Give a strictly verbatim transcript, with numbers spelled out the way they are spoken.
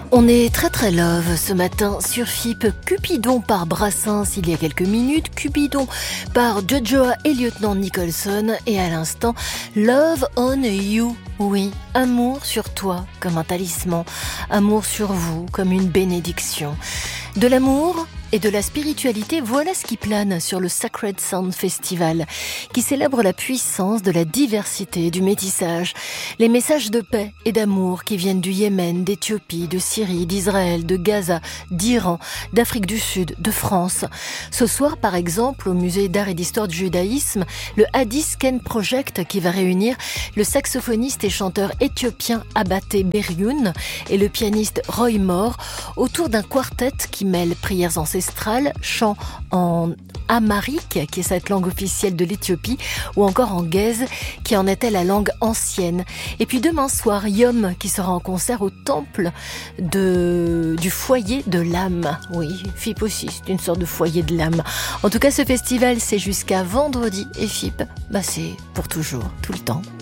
On est très très love ce matin sur F I P. Cupidon par Brassens il y a quelques minutes, Cupidon par Jojoa et Lieutenant Nicholson, et à l'instant Love on You. Oui, amour sur toi comme un talisman, amour sur vous comme une bénédiction. De l'amour et de la spiritualité, voilà ce qui plane sur le Sacred Sound Festival, qui célèbre la puissance de la diversité, du métissage, les messages de paix et d'amour qui viennent du Yémen, d'Éthiopie, de Syrie, d'Israël, de Gaza, d'Iran, d'Afrique du Sud, de France. Ce soir, par exemple, au musée d'art et d'histoire du judaïsme, le Hadith Ken Project qui va réunir le saxophoniste et chanteur éthiopien Abaté Berioun et le pianiste Roy Moore autour d'un quartet qui mêle prières ancestrales, chant en amharique, qui est cette langue officielle de l'Éthiopie, ou encore en guèze, qui en était la langue ancienne. Et puis demain soir, Yom, qui sera en concert au temple de, du foyer de l'âme. Oui, F I P aussi, c'est une sorte de foyer de l'âme. En tout cas, ce festival, c'est jusqu'à vendredi, et F I P, bah c'est pour toujours, tout le temps.